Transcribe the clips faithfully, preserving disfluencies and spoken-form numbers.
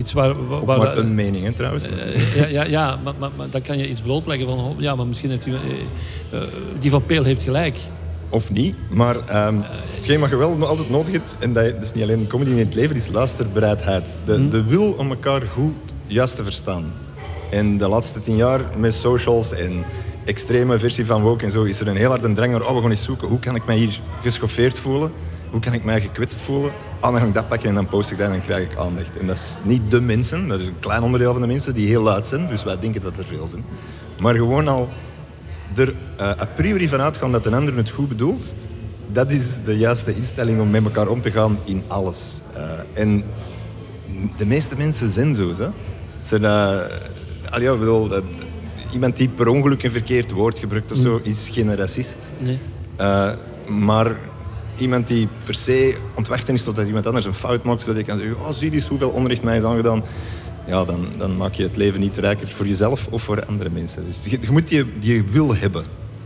iets waar... waar, Ook waar maar een mening, hè, trouwens. Uh, ja, ja, ja maar, maar, maar dan kan je iets blootleggen van... Oh, ja, maar misschien heeft u... Uh, uh, die van Peel heeft gelijk. Of niet, maar um, hetgeen wat je wel altijd nodig hebt, en dat, dat is niet alleen in comedy in het leven, is luisterbereidheid. De, hmm. de wil om elkaar goed juist te verstaan. En de laatste tien jaar met socials en extreme versie van woke en zo, is er een heel harde drang naar, oh, we gaan eens zoeken, hoe kan ik mij hier geschoffeerd voelen? Hoe kan ik mij gekwetst voelen? Ah, dan ga ik dat pakken en dan post ik dat en dan krijg ik aandacht. En dat is niet de mensen, dat is een klein onderdeel van de mensen die heel luid zijn, dus wij denken dat er veel zijn. Maar gewoon al er uh, a priori van uitgaan dat een ander het goed bedoelt, dat is de juiste instelling om met elkaar om te gaan in alles. Uh, en de meeste mensen zijn zo. Hè? Zijn, uh, al ja, bedoel, dat, iemand die per ongeluk een verkeerd woord gebruikt of zo, is geen racist. Nee. Uh, maar iemand die per se ontwachten is totdat iemand anders een fout maakt, zodat je kan zeggen, oh, zie je eens hoeveel onrecht mij is aangedaan. Ja, dan, dan maak je het leven niet rijker voor jezelf of voor andere mensen. Dus je, je moet die, die wil hebben.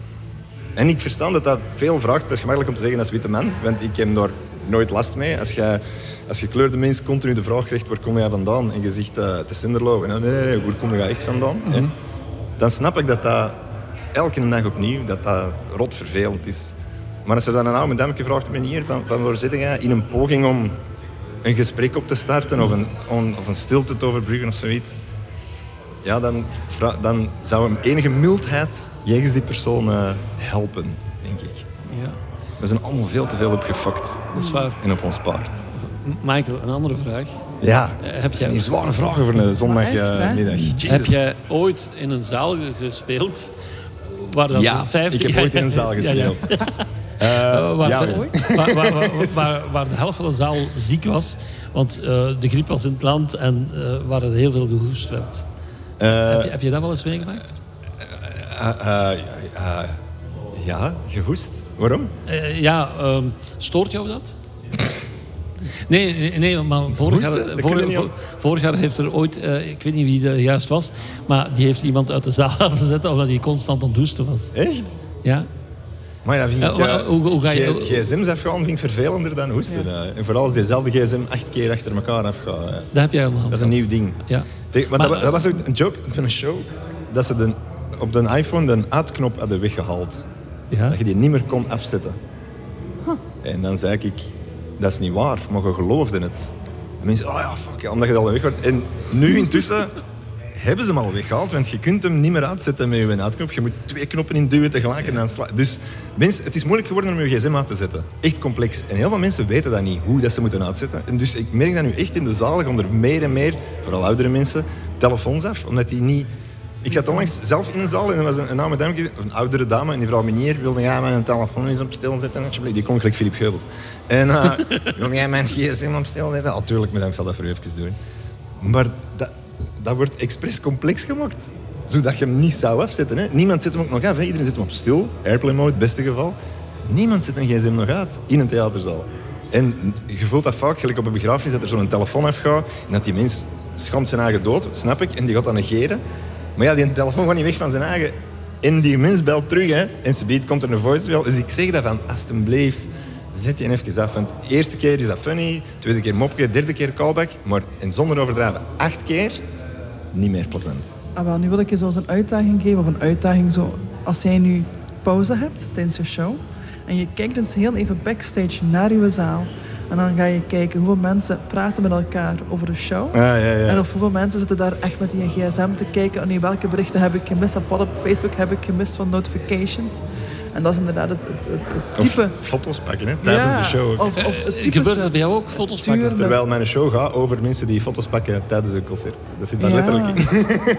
En ik versta dat dat veel vraagt. Dat is gemakkelijk om te zeggen als witte man, want ik heb daar nooit last mee. Als je, als je kleurde mens continu de vraag krijgt, waar kom jij vandaan? En je zegt, uh, het is Sinderlo. En dan, nee, nee, nee, waar kom je echt vandaan? Mm-hmm. Ja. Dan snap ik dat dat elke dag opnieuw, dat dat rot vervelend is. Maar als er dan een oude dametje vraagt op manier van, van waar zit jij in een poging om een gesprek op te starten of een, on, of een stilte te overbruggen of zoiets, ja, dan, dan zou hem enige mildheid jegens die persoon uh, helpen, denk ik. Ja. We zijn allemaal veel te veel op gefokt. Dat is waar. En op ons paard. Michael, een andere vraag. Ja, uh, heb dat zijn hier zware vragen voor een zondagmiddag. Uh, heb jij ooit in een zaal gespeeld waar dat ja, vijftig... ik heb ooit in een zaal gespeeld. Ja, ja. Uh, waar, ja, waar, waar, waar, waar, waar de helft van de zaal ziek was, want uh, de griep was in het land en uh, waar er heel veel gehoest werd. Uh, heb, je, heb je dat wel eens meegemaakt? Uh, uh, uh, ja, gehoest. Waarom? Uh, ja, uh, stoort jou dat? Nee, nee, nee, maar vorig jaar, vorig, vor, vorig jaar heeft er ooit, uh, ik weet niet wie dat juist was, maar die heeft iemand uit de zaal laten zetten omdat hij constant aan het hoesten was. Echt? Ja. Maar ja, vind ik, uh, hoe, hoe ga je, G- gsm's afgaan vind ik vervelender dan hoesten. Ja. En vooral als diezelfde gsm acht keer achter elkaar afgaat. Dat heb jij allemaal. Dat is een nieuw ding. Ja. Te- maar maar dat, dat was ook een joke van een show, dat ze de, op de iPhone de uitknop hadden weggehaald. Ja. Dat je die niet meer kon afzetten. Huh. En dan zei ik, dat is niet waar, maar je geloofde het. En mensen, oh ja, fuck, ja, omdat je dat al weg wordt. En nu intussen hebben ze hem al weggehaald, want je kunt hem niet meer uitzetten met je uitknop. Je moet twee knoppen induwen tegelijk en dan sla- Dus mensen, het is moeilijk geworden om je gsm uit te zetten. Echt complex. En heel veel mensen weten dat niet, hoe dat ze moeten uitzetten. En dus ik merk dat nu echt in de zaal, gaan er meer en meer, vooral oudere mensen, telefoons af, omdat die niet... Ik zat onlangs zelf in een zaal en er was een, een oude dame, een oudere dame, en die vrouw meneer wilde jij mijn telefoon eens op stil zetten, alsjeblieft. Die kon gelijk Philip Geubels. En uh, wilde jij mijn gsm op stil zetten? Oh, tuurlijk, maar ik zal dat voor u even doen. Maar dat, dat wordt expres complex gemaakt, zodat je hem niet zou afzetten. Hè. Niemand zet hem ook nog af, hè. Iedereen zet hem op stil, airplane mode, beste geval. Niemand zet een gsm nog uit in een theaterzaal. En je voelt dat vaak, gelijk op een begrafenis, dat er zo'n telefoon afgaat en dat die mens schamt zijn eigen dood, dat snap ik, en die gaat dan negeren. Maar ja, die telefoon gaat niet weg van zijn eigen. En die mens belt terug, hè. En subiet komt er een voicemail. Dus ik zeg dat van, alsjeblieft, zet je even af. Want de eerste keer is dat funny, tweede keer mopje, derde keer callback. Maar, en zonder overdrijven, acht keer, niet meer plezant. Ah, wel, nu wil ik je zo eens een uitdaging geven, of een uitdaging zo... Als jij nu pauze hebt tijdens je show, en je kijkt eens heel even backstage naar je zaal... En dan ga je kijken hoeveel mensen praten met elkaar over de show. Ja, ja, ja. En of hoeveel mensen zitten daar echt met die gsm te kijken. En welke berichten heb ik gemist? Of wat op Facebook heb ik gemist van notifications. En dat is inderdaad het, het, het type... Of foto's pakken, hè, tijdens ja, de show. Of, of het type... Gebeurt dat bij jou ook, foto's pakken? Terwijl mijn show gaat over mensen die foto's pakken tijdens een concert. Dat zit daar ja. letterlijk in.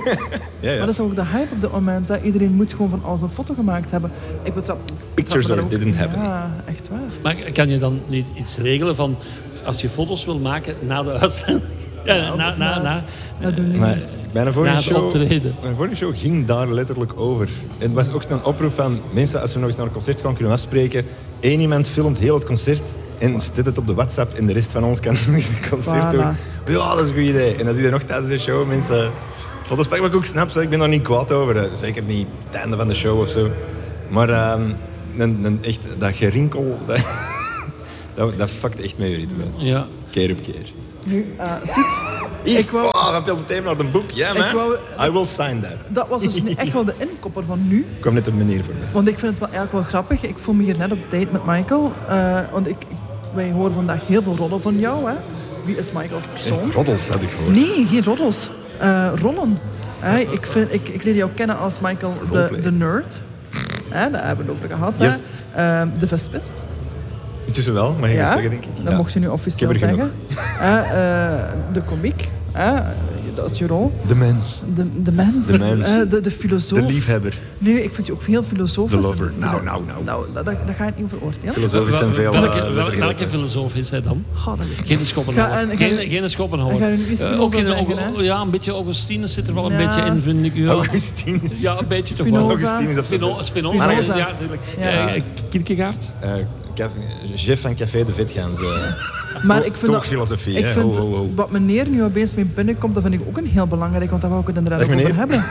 ja, ja. Maar dat is ook de hype op dit moment. Hè. Iedereen moet gewoon van alles een foto gemaakt hebben. Ik betrap... Pictures or didn't happen. Ja, echt waar. Maar kan je dan niet iets regelen van... Als je foto's wil maken na de uitzending... Ja, ja, na, na, na, dat doen we maar mijn vorige, show, optreden. mijn vorige show ging daar letterlijk over. Het was ook een oproep van mensen, als we nog eens naar een concert gaan, kunnen we afspreken. Eén iemand filmt heel het concert en zet het op de WhatsApp en de rest van ons kan nog eens een concert doen. Voilà. Ja, dat is een goed idee. En dan zie je nog tijdens de show mensen foto's pakken, wat ik ook snap, ik ben daar niet kwaad over. Zeker niet het einde van de show of zo. Maar um, dan, dan echt dat gerinkel... Dat Dat, dat fuckt echt met je ritme. Ja. Keer op keer. Nu, uh, ziet, ik wou... Oh, dat telt het even naar een boek. Ja, man. wou, I will sign that. Dat was dus echt wel de inkopper van nu. Ik kwam net een meneer voor me. Want ik vind het wel eigenlijk wel grappig. Ik voel me hier net op date met Michael. Uh, want ik, wij horen vandaag heel veel roddel van jou. Hè. Wie is Michael als persoon? Roddels had ik gehoord. Nee, geen roddels. Uh, rollen. Uh, ik, vind, ik, ik leer jou kennen als Michael de, de nerd. Uh, daar hebben we het over gehad. Yes. Uh, de vespist. Intussen wel, mag je ja, dat zeggen, denk ik. Dat ja. mocht je nu officieel zeggen. Uh, uh, de komiek. Uh, dat is je rol. De mens. De, de mens. De mens. Uh, de, de filosoof. De liefhebber. Nee, ik vind je ook veel filosofisch. De lover. Nou, nou, nou. Nou, dat, dat, dat ga ik niet veroordelen. Filosofisch zijn veel... Welke, uh, welke, welke filosoof is hij dan? Oh, dat weet ik. Geen Schopenhauer. Ga- ga- Geen, geen Schopenhauer. ga je nu iets Uh, meer ook in, zeggen, ook- hè? ja, een beetje Augustinus zit er wel een Ja. beetje in, vind ik. Ja, Augustinus. ja een beetje toch Spinoza. wel. Augustinus, dat is Spino- perfect. Spinoza, Spinoza. ja, natuurlijk. Ja. Uh, Kierkegaard. Uh, café, chef van Café de Vetgaans. Uh, Maar ik vind dat, filosofie, ik hè. vind Ho, ho, ho. wat meneer nu opeens mee binnenkomt, dat vind ik ook een heel belangrijk, want daar wou ik het inderdaad Dag, ook over meneer. hebben.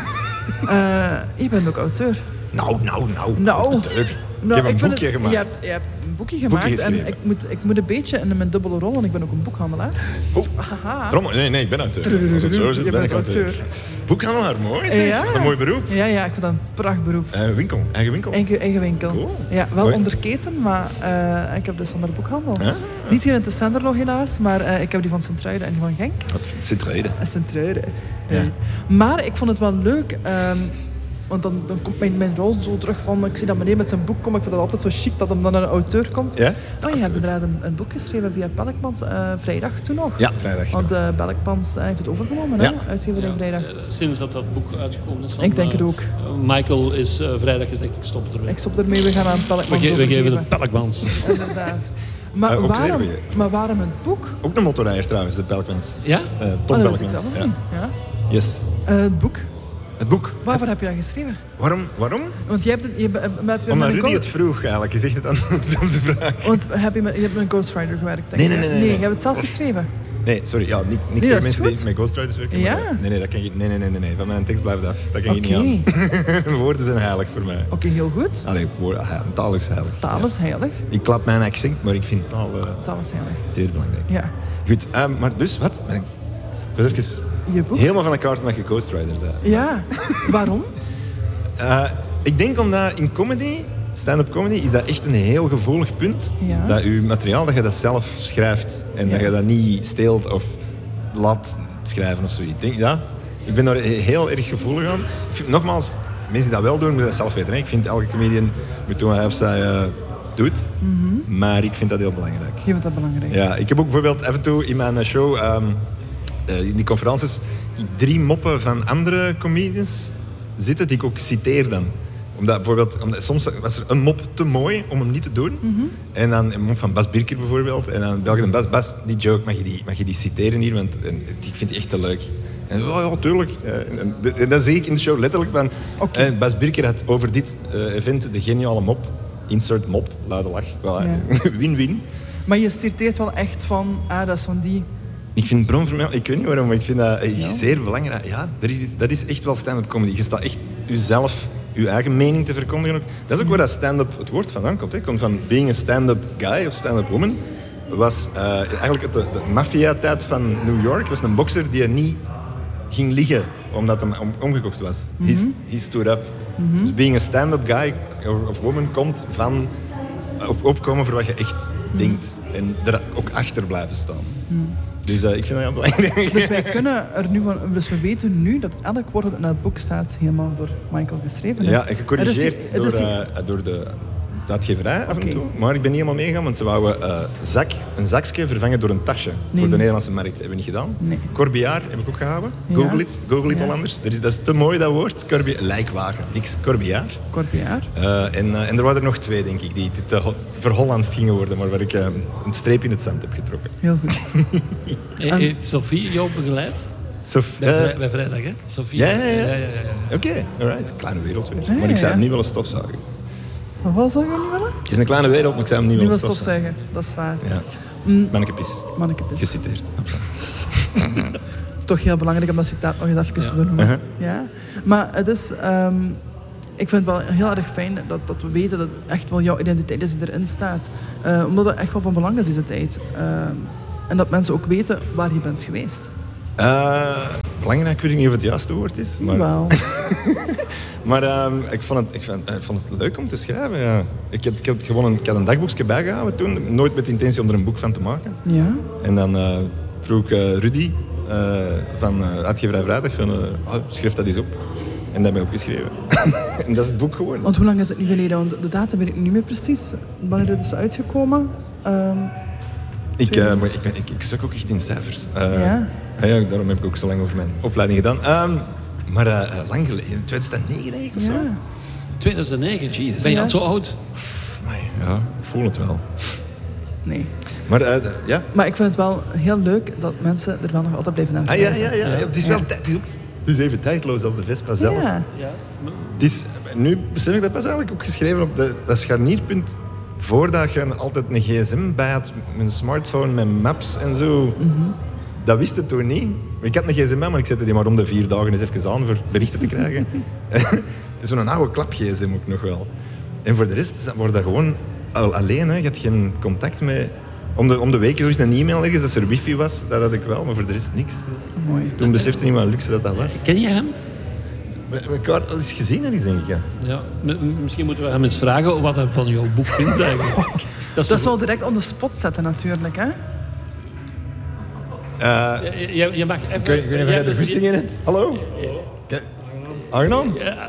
Uh, je bent ook auteur. Nou, nou, nou. Nou. Auteur. Nou, ik heb een vind boekje het- gemaakt. Je hebt, je hebt een boekje gemaakt en geschreven. ik moet, ik moet een beetje in mijn dubbele rol, want ik ben ook een boekhandelaar. Oh. Haha. Trommel. Nee, nee, ik ben auteur. Als het zo zit, Je ben bent ik auteur. auteur. Boekhandelaar, mooi zeg. Ja. Wat een mooi beroep. Ja, ja, ik vind dat een prachtberoep. Uh, winkel, eigen winkel. Eigen, eigen winkel. Cool. Ja, wel Mooi. onder keten, maar uh, ik heb dus andere boekhandel. Ah. Niet hier in de Senderlo helaas, maar uh, ik heb die van Sint-Truiden en die van Genk. Wat Sint-Truiden. En Sint-Truiden. Ja. Ja. Maar ik vond het wel leuk, um, want dan, dan komt mijn, mijn rol zo terug van, ik zie dat meneer met zijn boek komt, ik vind dat altijd zo chic dat hem dan een auteur komt. Ja? Maar je hebt inderdaad een, een boek geschreven via Belkmans, uh, vrijdag toen nog. Ja, vrijdag. Want uh, Belkmans uh, heeft het overgenomen, Ja. hè? Uitgeverij Vrijdag. Uh, sinds dat dat boek uitgekomen is van... Ik denk het uh, ook. Michael is uh, vrijdag gezegd, ik stop ermee. Ik stop ermee, we gaan aan We, Belkmans ge- we geven overgeven. het Pelkmans. Inderdaad. Maar, Uh, ook waarom, zeer goeie. maar waarom een boek? Ook een motorrijder trouwens, de Pelkmans. Ja? Uh, Oh, Tom dat wist ik Pelkmans. zelf nog Ja. niet. Ja. Yes. Uh, het boek. Het boek. Waarvoor heb je dat geschreven? Waarom? Waarom? Want je hebt het... Je, hebt- heb je Omdat met een Rudy go- het vroeg eigenlijk. Je zegt het antwoord op de vraag. Want heb je, met, je hebt met een ghostwriter gewerkt, denk Nee, ik, nee, hè? nee, nee, Nee, nee. je hebt het zelf geschreven. Nee, sorry. Ja, niet, niks Nee, tegen dat is mensen goed. die met ghostwriters werken. Ja? maar Nee, nee, dat kan ik, nee, nee, nee, nee, nee. Van mijn tekst blijft af. Dat kan ik Oké. niet aan. Woorden zijn heilig voor mij. Oké, heel goed. Allee, woorden, ah, ja, taal is heilig. Taal is heilig. Ik klap mijn accent, maar ik vind taal uh, Taal is heilig. zeer belangrijk. Ja. Goed, uh, maar dus, wat? Ben ik ik was even Je boek? helemaal van elkaar omdat je ghostwriter zei. Ja. Waarom? Uh, ik denk omdat in comedy, stand-up comedy, is dat echt een heel gevoelig punt. Ja. Dat je materiaal, dat je dat zelf schrijft. En Ja. dat je dat niet steelt of laat schrijven of zoiets. Ik denk, ja, ik ben daar heel erg gevoelig aan. Ik vind, nogmaals, mensen die dat wel doen, moeten dat zelf weten. Hè. Ik vind elke comedian moet doen wat hij of zij uh, doet. Mhm. Maar ik vind dat heel belangrijk. Je vindt dat belangrijk. Ja, ik heb ook bijvoorbeeld af en toe in mijn show, um, uh, in die conferences, drie moppen van andere comedians zitten die ik ook citeer dan. Omdat bijvoorbeeld, omdat soms was er een mop te mooi om hem niet te doen. Mhm. En dan een mop van Bas Birker bijvoorbeeld. En dan bel ik dan Bas, Bas, die joke, mag je die, mag je die citeren hier? Want en, ik vind die echt te leuk. En oh, ja, tuurlijk. En, en, de- en dan zie ik in de show letterlijk van... Oké. eh, Bas Birker had over dit uh, event de geniale mop. Insert mop, luide lach. Voilà. Win-win. Maar je citeert wel echt van, ah, dat is van die... Ik vind bronvermelding, ik weet niet waarom, maar ik vind dat eh, Ja. zeer belangrijk. Ja, dat is, iets- dat is echt wel stand-up comedy. Je staat echt jezelf, je eigen mening te verkondigen. Ook. Dat is ook waar dat stand-up het woord vandaan komt. Hè. Het komt van being a stand-up guy of stand-up woman. Was uh, eigenlijk het, de, de maffia-tijd van New York. Was een bokser die niet ging liggen omdat hij om, omgekocht was. Mm -hmm. He stood up. Mm-hmm. Dus being a stand-up guy of, of woman komt van op, opkomen voor wat je echt mm. denkt. En er ook achter blijven staan. Mm. Dus uh, ik vind dat heel belangrijk. Dus wij kunnen er nu van, dus we weten nu dat elk woord dat in het boek staat helemaal door Michael geschreven is. Ja, en gecorrigeerd het is, het door, is, uh, door de, de uitgeverij af okay. en toe. Maar ik ben niet helemaal meegegaan, want ze wouden uh, zak, een zakje vervangen door een tasje. Nee. Voor de Nederlandse markt. Dat hebben we niet gedaan. Nee. Corbiaar heb ik ook gehouden. Ja. Google it. Google it ja. al anders. Dat is, dat is te mooi, dat woord. Corbi- Lijkwagen. Niks. Corbiaar. Corbiaar. Uh, en, uh, en er waren er nog twee, denk ik, die te ho- verhollandst gingen worden, maar waar ik uh, een streep in het zand heb getrokken. Heel goed. He- Heeft Sophie jou begeleid? Sof- Bij, uh, vrij, bij vrijdag, hè? Sophie. Ja, ja, ja. ja, ja, ja. Oké, okay, alright. Kleine wereld weer. Ja, maar ik zou ja. hem niet willen stofzuigen. Wat zou je niet willen? Het is een kleine wereld, maar ik zou hem niet Niet willen wil stofzuigen. stofzuigen, dat is waar. Ja. Mm. Mannekepis. Mannekepis. Geciteerd. Absoluut. Toch heel belangrijk om dat citaat nog eens even Ja. te benoemen. Uh-huh. Ja. Maar het is... Um, ik vind het wel heel erg fijn dat, dat we weten dat het echt wel jouw identiteit is die erin staat. Uh, omdat het echt wel van belang is deze tijd. Uh, en dat mensen ook weten waar je bent geweest. Uh, belangrijk, weet ik niet of het juiste woord is. Maar, wel. maar um, ik, vond het, ik, vond, ik vond het leuk om te schrijven. Ja. Ik, had, ik, had gewoon een, ik had een dagboekje bijgehouden toen. Nooit met de intentie om er een boek van te maken. Ja. En dan uh, vroeg uh, Rudy uh, van uh, Uitgeverij Vrijdag van, uh, oh, schrijf dat eens op. En dat heb ik opgeschreven. En dat is het boek geworden. Want hoe lang is het nu geleden? Want de datum weet ik niet meer precies. Wanneer het is uitgekomen? Um, ik, uh, maar ik, ben, ik, ik suk ook echt in cijfers. Uh, ja. Ja, daarom heb ik ook zo lang over mijn opleiding gedaan. Um, maar uh, lang geleden, twintig negen denk ik of zo? Ja. twintig negen? Jezus. Ben je ja. al zo oud? Amai, ja, ik voel het wel. Nee. Maar, uh, ja. maar ik vind het wel heel leuk dat mensen er wel nog altijd blijven naar kijken. Ah, ja, ja, ja, ja. Het is wel ja. het is ook, het is even tijdloos als de Vespa zelf. Ja. Ja. Het is, nu besef ik dat pas eigenlijk ook geschreven op de, dat scharnierpunt. Voordat je altijd een gsm bij had, een smartphone met maps en zo. Mm-hmm. Dat wist het toen niet. Ik had een gsm, maar ik zette die maar om de vier dagen eens even aan voor berichten te krijgen. Zo'n oude klap-gsm ook nog wel. En voor de rest word je gewoon al alleen. Hè. Je hebt geen contact met... Om de, om de week zoiets een e-mail ergens dat er wifi was, dat had ik wel, maar voor de rest niks. Mooi. Toen besefte niet wat een luxe dat dat was. Ken je hem? We hebben elkaar al eens gezien, ergens, denk ik. Ja. Ja, m- misschien moeten we hem eens vragen wat hij van jouw boek vindt eigenlijk. Dat is, dat is wel direct on the spot zetten natuurlijk, hè? Uh, je, je, je mag even... Ik weet, ik weet niet of jij er goesting in hebt. Hallo? Ja. Arnon? Ja.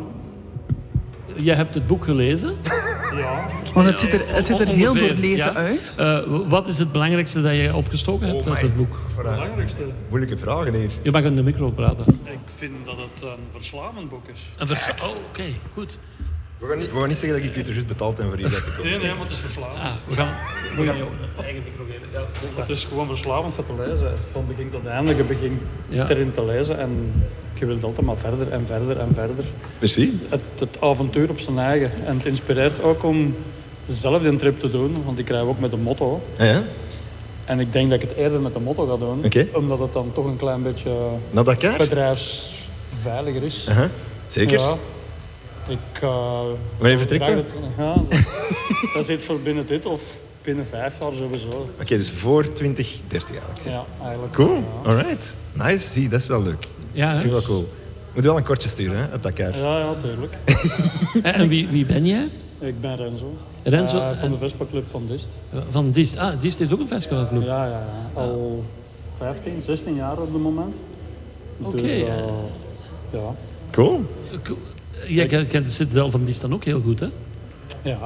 Jij hebt het boek gelezen? Ja. Want het ziet er, het ziet er heel Ongeveer, doorlezen ja. uit. Uh, wat is het belangrijkste dat je opgestoken hebt Oh uit het boek? Het belangrijkste. Moeilijke vragen hier. Je mag in de micro praten. Ik vind dat het een verslavend boek is. Een vers- oh, oké, okay, goed. We gaan, niet, we gaan niet zeggen dat ik u er juist betaald heb voor hier uit te komen. Nee, nee, maar het is verslavend. Ah, we gaan, we gaan jou eigen micro geven. Ja, Het is gewoon verslavend voor te lezen. Van begin tot einde. Je begint Ja. erin te lezen en je wilt altijd maar verder en verder en verder. Merci. Het, het avontuur op zijn eigen. En het inspireert ook om dezelfde trip te doen, want ik krijg ook met een motto. Ah, ja? En ik denk dat ik het eerder met een motto ga doen, Okay. omdat het dan toch een klein beetje Naar Dakar? bedrijfsveiliger is. Uh-huh. Zeker. Ja. Ik, uh, Wanneer vertrekt graag dat? het- Ja, dat, dat zit voor binnen dit of binnen vijf jaar sowieso. Oké, okay, dus voor twintig dertig eigenlijk. Ja, eigenlijk. Cool, Ja. alright. Nice, zie, dat is wel leuk. Ja, Ik hè? vind wel cool. Moet wel een kortje sturen, hè, uit Dakar. Ja, ja, tuurlijk. En en wie, wie ben jij? Ik ben Renzo. Renzo? Uh, van de Vespa Club van Dist. Van Dist. Ah, Dist heeft ook een festivalclub. Ja, ja, ja. Al vijftien, zestien jaar op het moment. Oké. Dus, uh, ja. Cool. Cool. Jij kent de citadel van Dist dan ook heel goed, hè? Ja.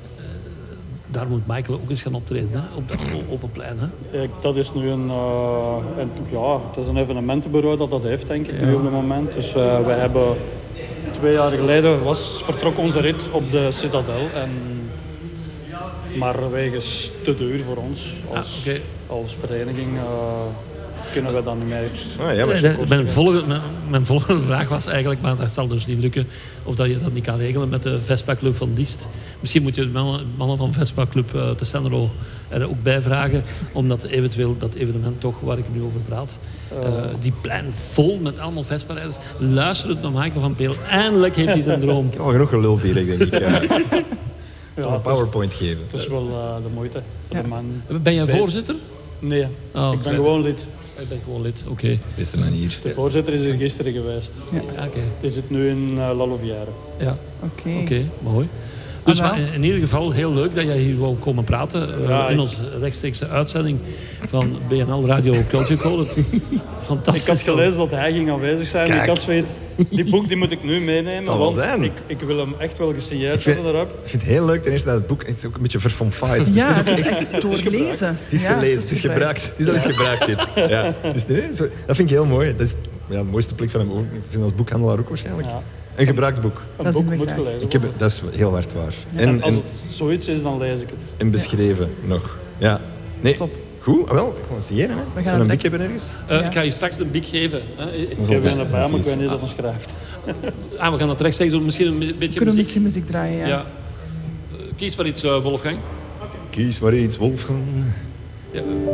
Daar moet Michael ook eens gaan optreden, hè? Op het open plein, hè? Ik, dat is nu een, uh, een, ja, het is een evenementenbureau dat dat heeft, denk ik, nu op het moment. Dus uh, we hebben twee jaar geleden was, vertrok onze rit op de Citadel. En, maar wegens te duur voor ons als, Ah, okay. als vereniging uh, kunnen we dat niet meer. Ah, ja, maar Nee, mijn, volgende, mijn, mijn volgende vraag was eigenlijk, maar dat zal dus niet lukken, of dat je dat niet kan regelen met de Vespa Club van Dist. Misschien moet je de mannen, mannen van Vespa Club uh, de Stenro er ook bij vragen, omdat eventueel dat evenement toch, waar ik nu over praat, uh, die plein vol met allemaal Vespa-rijders, luistert naar Michael van Peel. Eindelijk heeft hij zijn droom. Ik heb al genoeg geluld hier, denk ik. Ja. Ik zal Ja, een PowerPoint geven. Het is wel uh, de moeite voor Ja. de man. Ben jij Wees- voorzitter? Nee, Oh, ik ben fijn. gewoon lid. Ik ben gewoon lid, oké. Okay. Beste manier. De voorzitter is er gisteren geweest. Ja, oké. Het zit nu in uh, La Louvière. Ja, Oké. oké, okay, mooi. Dus Ah, wel. maar in ieder geval heel leuk dat jij hier wou komen praten uh, Ja, in ik- onze rechtstreekse uitzending van B N L Radio Culture Code. Fantastisch. Ik had gelezen dat hij ging aanwezig zijn. Kijk. Ik had zoiets, die boek die moet ik nu meenemen. Zal wel want zijn. Ik, ik wil hem echt wel gesigneerd Ik vind- hebben erop. Ik vind het heel leuk ten eerste dat het boek het is ook een beetje verfomfaaid. Ja, het is echt doorlezen. Het is Ja, gelezen, het is gebruikt. Het is al eens gebruikt, dit. Ja. Het is, nee, zo, dat vind ik heel mooi. Dat is ja, de mooiste plek van hem. Ik vind als boekhandelaar ook waarschijnlijk. Ja. Een gebruikt boek. Een Dat zien boek we moet graag. gelezen Ik heb, worden. dat is heel hard waar. En En, als en, het zoiets is, dan lees ik het. en beschreven nog. Ja. Nee, Top. goed. Ah, wel, ik ga signeren. Hè. gaan Zullen we het een direct- bik hebben ergens? Uh, Ja. Ik ga je straks een bik geven. Hè. Dat is Ik al heb best- een erbij, dat maar ik is- weet niet dat hij schrijft. Ah, we gaan dat rechtstreeks doen. Misschien een beetje Kunnen we muziek. misschien muziek draaien, ja. Ja. Uh, kies maar iets, uh, Wolfgang. Kies maar iets, Wolfgang. Ja.